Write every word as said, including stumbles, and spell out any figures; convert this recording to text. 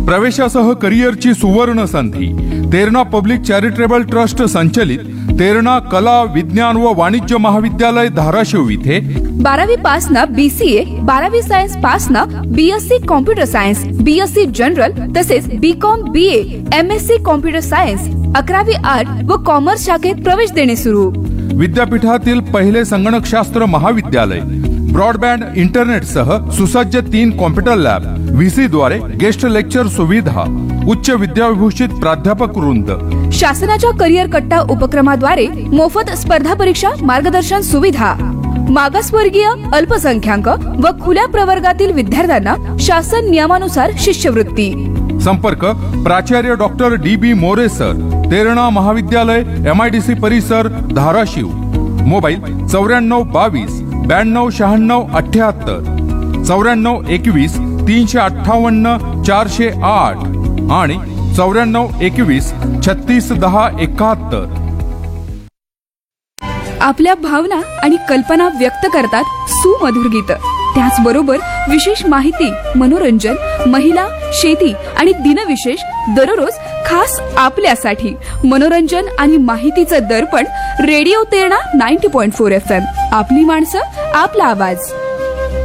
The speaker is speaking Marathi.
प्रवेशासह करिअरची सुवर्ण संधी. तेरणा पब्लिक चॅरिटेबल ट्रस्ट संचलित तेरणा कला विज्ञान व वाणिज्य महाविद्यालय धाराशिव इथे बारावी पास न बीसीए, बारावी सायन्स पास न BSc computer science, BSc general तसेच BCom BA, MSc computer science, अकरावी आर्ट व कॉमर्स शाखेत प्रवेश देणे सुरू. विद्यापीठातील पहिले संगणकशास्त्र महाविद्यालय, ब्रॉडबँड इंटरनेटसह सुसज्ज तीन कॉम्प्युटर लॅब, व्हीसी द्वारे गेस्ट लेक्चर सुविधा, उच्च विद्याविभूषित प्राध्यापक वृंद. शासनाच्या करिअर कट्टा उपक्रमाद्वारे मोफत स्पर्धा परीक्षा मार्गदर्शन सुविधा. मागासवर्गीय, अल्पसंख्याक व खुल्या प्रवर्गातील विद्यार्थ्यांना शासन नियमानुसार शिष्यवृत्ती. संपर्क प्राचार्य डॉक्टर डी बी मोरे सर, तेरणा महाविद्यालय, एमआयडीसी परिसर, धाराशिव. मोबाईल चौऱ्याण्णव बावीस ब्याण्णव शहाण्णव अठ्याहत्तर, चौऱ्याण्णव एकवीस तीनशे अठ्ठावन्न चारशे आठ आणि चौऱ्याण्णव एकवीस छत्तीस दहा एकाहत्तर. आपल्या भावना आणि कल्पना व्यक्त करतात सुमधुर गीत. त्याचबरोबर विशेष माहिती, मनोरंजन, महिला, शेती आणि दिनविशेष दररोज खास आपल्यासाठी. मनोरंजन आणि माहितीचं दर्पण रेडिओ तेरणा नव्वद पॉइंट चार एफ एम. आपली माणसं, आपला आवाज.